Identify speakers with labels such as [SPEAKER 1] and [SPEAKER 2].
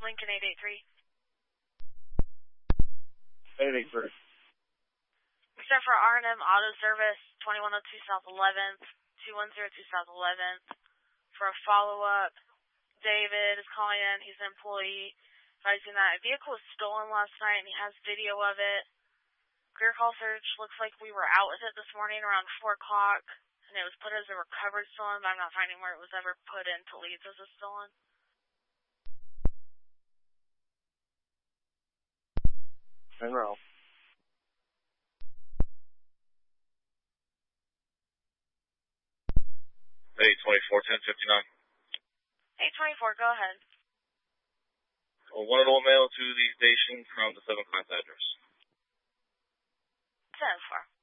[SPEAKER 1] Lincoln 883.
[SPEAKER 2] 883.
[SPEAKER 1] Except for R&M Auto Service, 2102 South 11th, 2102 South 11th. For a follow-up, David is calling in. He's an employee. Advising that a vehicle was stolen last night, and he has video of it. Clear call search. Looks like we were out with it this morning around 4 o'clock, and it was put as a recovered stolen, but I'm not finding where it was ever put into leads as a stolen.
[SPEAKER 2] Monroe.
[SPEAKER 3] 824-1059.
[SPEAKER 1] 824, go ahead.
[SPEAKER 3] One at all mail to the station from the 7 class address.
[SPEAKER 1] 10-4.